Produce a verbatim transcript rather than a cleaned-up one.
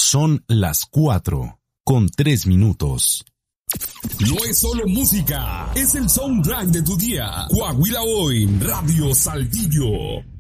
Son las cuatro, con tres minutos. No es solo música, es el soundtrack de tu día. Coahuila Hoy, Radio Saltillo.